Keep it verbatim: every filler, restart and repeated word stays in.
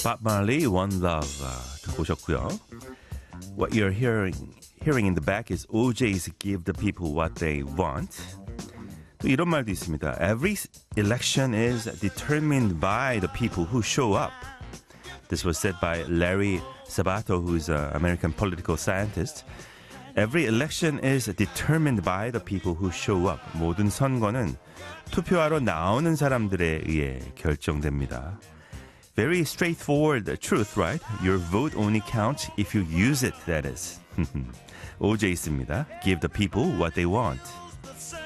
Bob Marley, One Love 아, 듣고 오셨고요. What you're hearing, hearing in the back is 오제이's Give the People What They Want. 또 이런 말도 있습니다. Every election is determined by the people who show up. This was said by Larry Sabato, who is an American political scientist. Every election is determined by the people who show up. 모든 선거는 투표하러 나오는 사람들에 의해 결정됩니다. Very straightforward truth, right? Your vote only counts if you use it, that is. 오제이스입니다. Give the people what they want.